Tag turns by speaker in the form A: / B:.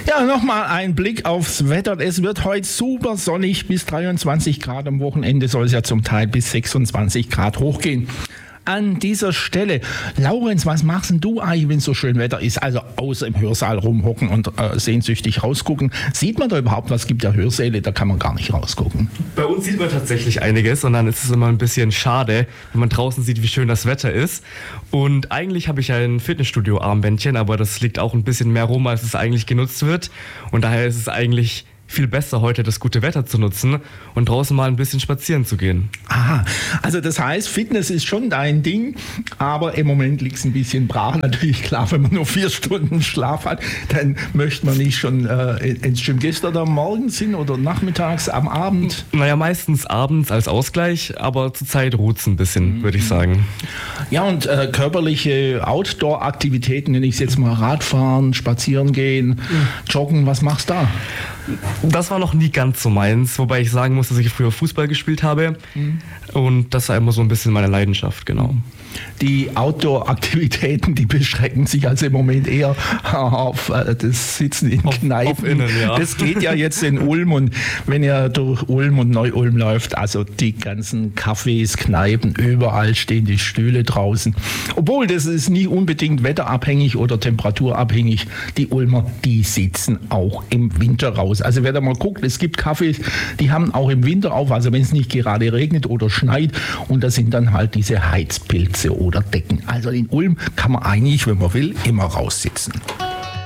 A: Ja, nochmal ein Blick aufs Wetter. Es wird heute super sonnig, bis 23 Grad. Am Wochenende soll es ja zum Teil bis 26 Grad hochgehen. An dieser Stelle, Laurenz, was machst denn du eigentlich, wenn es so schön Wetter ist? Also außer im Hörsaal rumhocken und sehnsüchtig rausgucken. Sieht man da überhaupt was? Es gibt ja Hörsäle, da kann man gar nicht rausgucken.
B: Bei uns sieht man tatsächlich einiges und dann ist es immer ein bisschen schade, wenn man draußen sieht, wie schön das Wetter ist. Und eigentlich habe ich ja ein Fitnessstudio-Armbändchen, aber das liegt auch ein bisschen mehr rum, als es eigentlich genutzt wird. Und daher ist es eigentlich viel besser, heute das gute Wetter zu nutzen und draußen mal ein bisschen spazieren zu gehen.
A: Aha, also das heißt, Fitness ist schon dein Ding, aber im Moment liegt es ein bisschen brach. Natürlich klar, wenn man nur 4 Stunden Schlaf hat, dann möchte man nicht schon ins Gym. Gehst du da morgens hin oder nachmittags, am Abend?
B: Naja, meistens abends als Ausgleich, aber zurzeit ruht es ein bisschen, würde ich sagen.
A: Ja, und körperliche Outdoor-Aktivitäten, nenne ich es jetzt mal, Radfahren, spazieren gehen, joggen, was machst du da?
B: Das war noch nie ganz so meins, wobei ich sagen muss, dass ich früher Fußball gespielt habe und das war immer so ein bisschen meine Leidenschaft, genau.
A: Die Outdoor-Aktivitäten, die beschränken sich also im Moment eher auf das Sitzen in Kneipen.
B: Auf innen, ja.
A: Das geht ja jetzt in Ulm und wenn ihr durch Ulm und Neu-Ulm läuft, also die ganzen Cafés, Kneipen, überall stehen die Stühle draußen. Obwohl, das ist nie unbedingt wetterabhängig oder temperaturabhängig. Die Ulmer, die sitzen auch im Winter raus. Also wer da mal guckt, es gibt Cafés, die haben auch im Winter auf, also wenn es nicht gerade regnet oder schneit und da sind dann halt diese Heizpilze oder Decken. Also in Ulm kann man eigentlich, wenn man will, immer raussitzen.